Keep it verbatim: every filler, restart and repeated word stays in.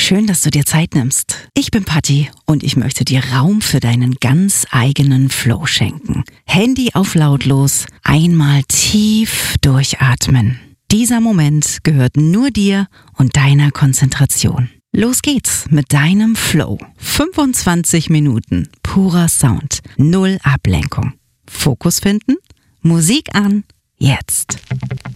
Schön, dass du dir Zeit nimmst. Ich bin Patti und ich möchte dir Raum für deinen ganz eigenen Flow schenken. Handy auf lautlos, einmal tief durchatmen. Dieser Moment gehört nur dir und deiner Konzentration. Los geht's mit deinem Flow. fünfundzwanzig Minuten purer Sound, null Ablenkung. Fokus finden, Musik an, jetzt.